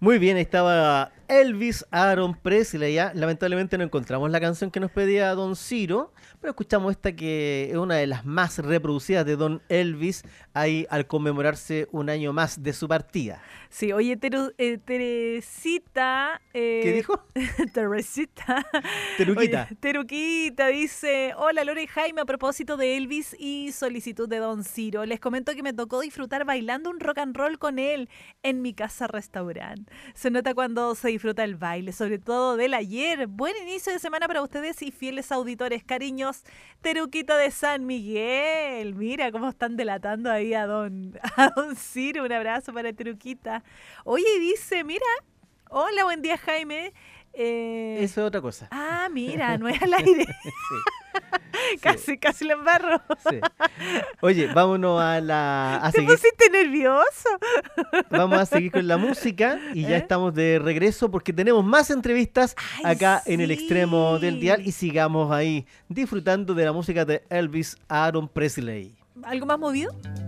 Muy bien, estaba Elvis Aaron Presley. Ya, lamentablemente no encontramos la canción que nos pedía Don Ciro, pero escuchamos esta que es una de las más reproducidas de Don Elvis ahí al conmemorarse un año más de su partida. Sí, oye, Teresita, ¿Qué dijo? Teresita, oye, Teruquita. Teruquita dice, hola Lore y Jaime, a propósito de Elvis y solicitud de Don Ciro, les comento que me tocó disfrutar bailando un rock and roll con él en mi casa restaurante. Se nota cuando se disfruta el baile, sobre todo del ayer. Buen inicio de semana para ustedes y fieles auditores. Cariños, Teruquita de San Miguel. Mira cómo están delatando ahí a don Ciro. Un abrazo para Teruquita. Oye, dice, mira, hola, buen día, Jaime. Eso es otra cosa. Mira, no es al aire. Sí, Casi la embarro. sí. Oye, vámonos a Te seguir. pusiste nervioso. Vamos a seguir con la música y ya ¿Eh? estamos de regreso porque tenemos más entrevistas Ay, acá en el extremo del dial sí. y sigamos ahí disfrutando de la música de Elvis Aaron Presley. ¿Algo más movido?